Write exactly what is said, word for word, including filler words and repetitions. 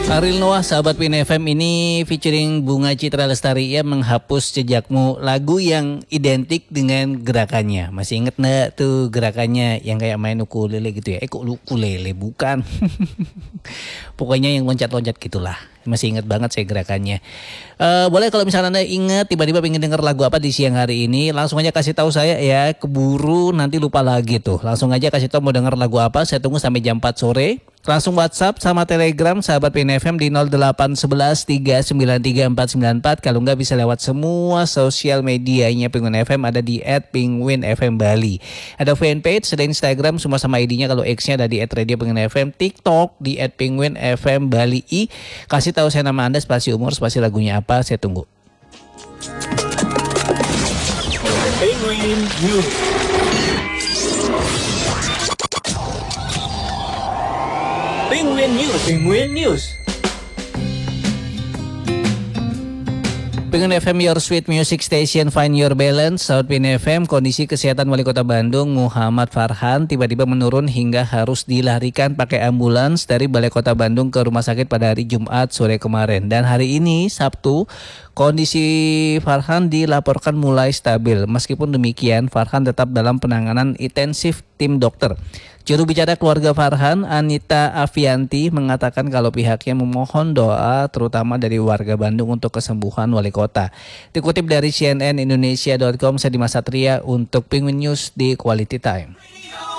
Ariel Noah, sahabat P I N F M, ini featuring Bunga Citra Lestari ya, menghapus jejakmu, lagu yang identik dengan gerakannya. Masih inget nggak tuh gerakannya yang kayak main ukulele gitu ya? Eh kok ukulele bukan? Pokoknya yang loncat-loncat gitulah. Masih inget banget saya gerakannya. Uh, boleh kalau misalnya Anda ingat tiba-tiba pengen denger lagu apa di siang hari ini, langsung aja kasih tahu saya ya, keburu nanti lupa lagi tuh. Langsung aja kasih tahu mau denger lagu apa, saya tunggu sampai jam empat sore. Langsung WhatsApp sama Telegram sahabat P I N F M di nol delapan satu satu tiga sembilan tiga empat sembilan empat. Kalau nggak bisa lewat semua sosial medianya Penguin F M, ada di et penguin f m bali. Ada fanpage, ada Instagram semua sama I D-nya. Kalau X-nya ada di et radio penguin f m, TikTok di et penguin f m bali i. Kasih tahu saya nama Anda, spasi umur, spasi lagunya apa, saya tunggu. Penguin News. Penguin News, Penguin News. Penguin F M, your sweet music station, find your balance. Sahabat P I N F M, kondisi kesehatan Wali Kota Bandung Muhammad Farhan tiba-tiba menurun hingga harus dilarikan pakai ambulans dari Balai Kota Bandung ke rumah sakit pada hari Jumat sore kemarin. Dan hari ini Sabtu, kondisi Farhan dilaporkan mulai stabil. Meskipun demikian, Farhan tetap dalam penanganan intensif tim dokter. Juru bicara keluarga Farhan, Anita Avianti, mengatakan kalau pihaknya memohon doa terutama dari warga Bandung untuk kesembuhan wali kota. Dikutip dari C N N Indonesia dot com, saya Dimas Satria untuk Penguin News di Quality Time.